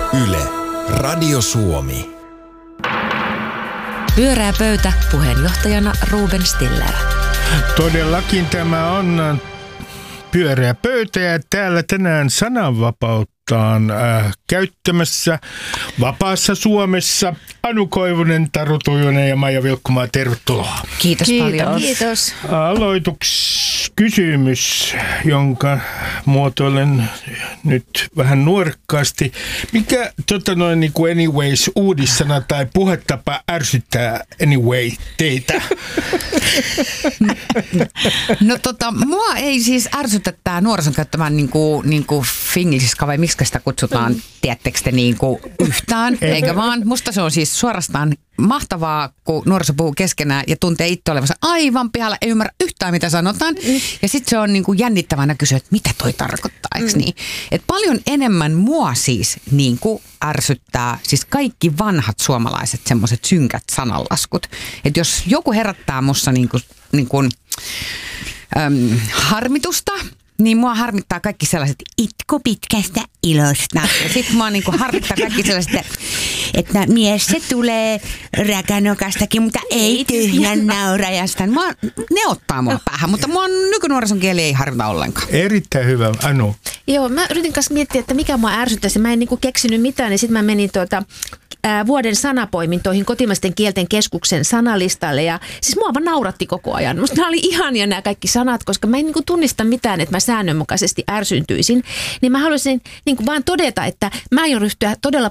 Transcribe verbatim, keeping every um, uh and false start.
Yle, Radio Suomi. Pyörää pöytä, puheenjohtajana Ruben Stiller. Todellakin tämä on pyöreä pöytä ja täällä tänään sananvapauttaan äh, käyttämässä vapaassa Suomessa Anu Koivunen, Taru Tujunen ja Maija Vilkkumaa. Tervetuloa. Kiitos, Kiitos paljon. Kiitos. Aloituksi kysymys, jonka muotoilen nyt vähän nuorkkaasti. Mikä tota noin niin kuin anyways uudissana tai puhetapa ärsyttää anyway teitä? No tota, mua ei siis ärsytä tää nuorison käyttämään niinku, niinku fingliska vai miksi sitä kutsutaan, tiedättekö te niinku yhtään, eikä vaan. Musta se on siis suorastaan mahtavaa, kun nuoriso puhuu keskenään ja tuntee itse olevansa aivan pihalla, ei ymmärrä yhtään mitä sanotaan. Mm. Ja sitten se on niinku jännittävänä kysyä, että mitä toi tarkoittaa, eikö mm. niin? Et paljon enemmän mua siis niinku ärsyttää siis kaikki vanhat suomalaiset semmoiset synkät sananlaskut. Että jos joku herättää mussa niinku, niinku, äm, harmitusta, niin mua harmittaa kaikki sellaiset itku pitkästä ilosta. Ja sit mua niinku harmittaa kaikki sellaiset, että, että mies se tulee räkänokastakin, mutta ei tyhjän naurajasta. Mua, ne ottaa mua päähän, mutta mua nykynuorison kieli ei harvita ollenkaan. Erittäin hyvä, Anu. Joo, mä yritin kanssa miettiä, että mikä mua ärsyttäisi. Mä en niinku keksinyt mitään, niin sitten mä menin tuota, ää, vuoden sanapoimintoihin kotimaisten kielten keskuksen sanalistalle. Ja siis mua vaan nauratti koko ajan. Musta nämä oli ihania nämä kaikki sanat, koska mä en niinku tunnista mitään, että mä säännönmukaisesti ärsyntyisin. Niin mä haluaisin niinku vaan todeta, että mä aion ryhtyä todella